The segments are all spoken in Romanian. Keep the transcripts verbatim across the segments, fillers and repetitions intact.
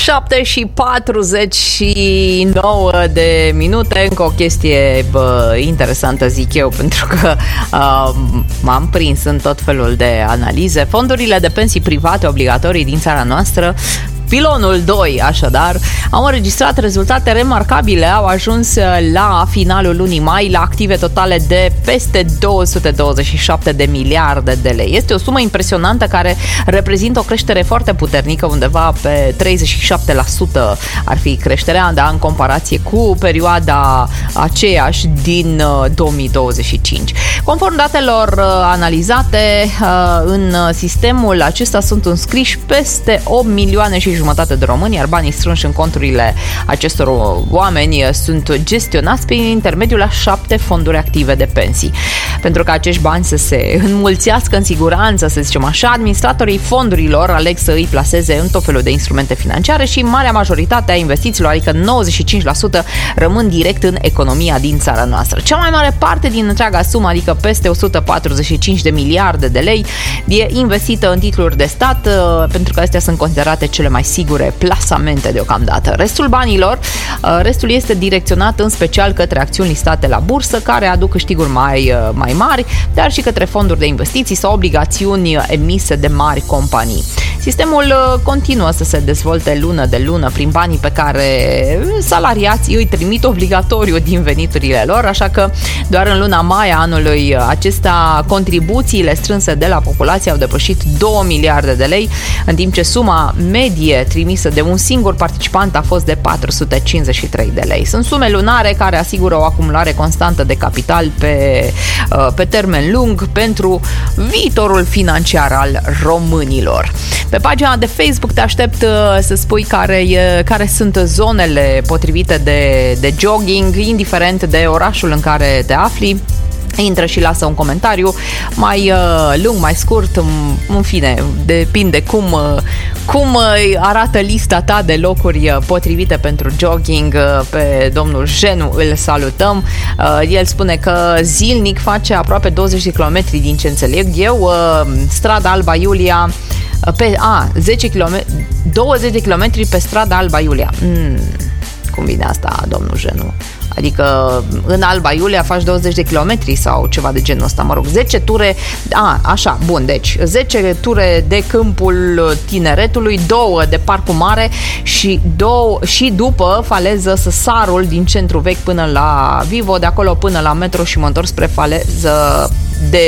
șapte și patruzeci și nouă de minute. Încă o chestie bă, interesantă, zic eu, pentru că uh, m-am prins în tot felul de analize. Fondurile de pensii private obligatorii din țara noastră, pilonul doi, așadar, au înregistrat rezultate remarcabile, au ajuns la finalul lunii mai la active totale de peste două sute douăzeci și șapte de miliarde de lei. Este o sumă impresionantă care reprezintă o creștere foarte puternică, undeva pe treizeci și șapte la sută ar fi creșterea, da, în comparație cu perioada aceeași din două mii douăzeci și cinci. Conform datelor analizate, în sistemul acesta sunt înscriși peste opt milioane și jumătate de români, iar banii strânși în conturile acestor oameni sunt gestionați prin intermediul a șapte fonduri active de pensii. Pentru că acești bani să se înmulțească în siguranță, să zicem așa, administratorii fondurilor aleg să îi plaseze în tot felul de instrumente financiare și marea majoritate a investițiilor, adică nouăzeci și cinci la sută, rămân direct în economia din țara noastră. Cea mai mare parte din întreaga sumă, adică peste o sută patruzeci și cinci de miliarde de lei, e investită în titluri de stat, pentru că astea sunt considerate cele mai sigure plasamente deocamdată. Restul banilor, restul este direcționat în special către acțiuni listate la bursă, care aduc câștiguri mai, mai mari, dar și către fonduri de investiții sau obligațiuni emise de mari companii. Sistemul continuă să se dezvolte lună de lună prin banii pe care salariații îi trimit obligatoriu din veniturile lor, așa că doar în luna mai a anului acesta contribuțiile strânse de la populație au depășit două miliarde de lei, în timp ce suma medie trimisă de un singur participant a fost de patru sute cincizeci și trei de lei. Sunt sume lunare care asigură o acumulare constantă de capital pe, pe termen lung pentru viitorul financiar al românilor. Pe pagina de Facebook te aștept să spui care, care sunt zonele potrivite de, de jogging, indiferent de orașul în care te afli. Intră și lasă un comentariu mai uh, lung, mai scurt, în fine, depinde cum, uh, cum uh, arată lista ta de locuri potrivite pentru jogging. Uh, pe domnul Jenu îl salutăm. Uh, el spune că zilnic face aproape douăzeci de kilometri, din ce înțeleg eu, uh, strada Alba Iulia, uh, pe, a, zece kilometri, douăzeci de kilometri pe strada Alba Iulia. Mm, cum vine asta, domnul Jenu? Adică în Alba Iulia faci douăzeci de kilometri sau ceva de genul ăsta, mă rog, zece ture, a, așa, bun, deci zece ture de Câmpul Tineretului, două de Parcul Mare și, două, și după faleză Săsarul din centru vechi până la Vivo, de acolo până la metro și mă întorc spre faleză de...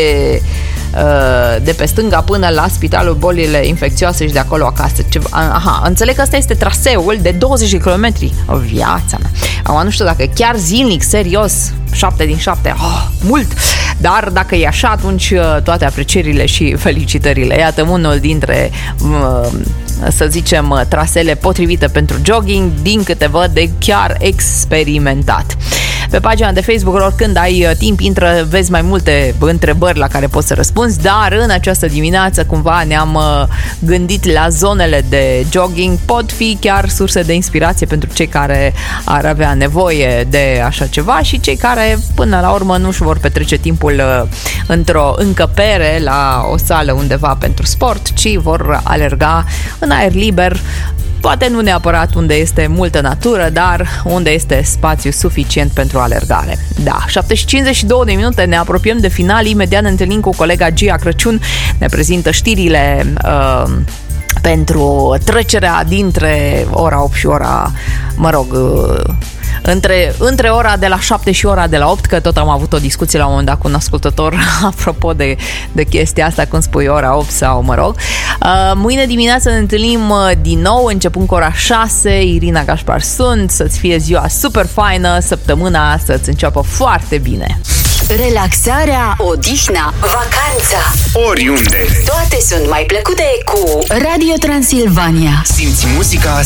de pe stânga până la Spitalul Bolile Infecțioase și de acolo acasă. Aha, înțeleg că ăsta este traseul de douăzeci de kilometri. O, viața mea. Acum nu știu dacă chiar zilnic, serios, șapte din șapte, oh, mult, dar dacă e așa, atunci toate aprecierile și felicitările. Iată unul dintre, să zicem, trasele potrivite pentru jogging, din câte văd, de chiar experimentat. Pe pagina de Facebook, oricând ai timp, intră, vezi mai multe întrebări la care poți să răspunzi, dar în această dimineață cumva ne-am gândit la zonele de jogging, pot fi chiar surse de inspirație pentru cei care ar avea nevoie de așa ceva și cei care până la urmă nu își vor petrece timpul într-o încăpere la o sală undeva pentru sport, ci vor alerga în aer liber. Poate nu neapărat unde este multă natură, dar unde este spațiu suficient pentru alergare. Da, șapte și cincizeci și două de minute, ne apropiem de final. Imediat ne întâlnim cu colega Gia Crăciun, ne prezintă știrile uh, pentru trecerea dintre ora opt și ora, mă rog... Uh, Între, între ora de la șapte și ora de la opt, că tot am avut o discuție la un moment dat cu un ascultător apropo de, de chestia asta, cum spui ora opt sau mă rog. Uh, mâine dimineață ne întâlnim din nou, începând cu ora șase. Irina Gașpar sunt, să-ți fie ziua super faină, săptămâna să-ți înceapă foarte bine. Relaxarea, odihna, vacanța, oriunde, toate sunt mai plăcute cu Radio Transilvania. Simți muzica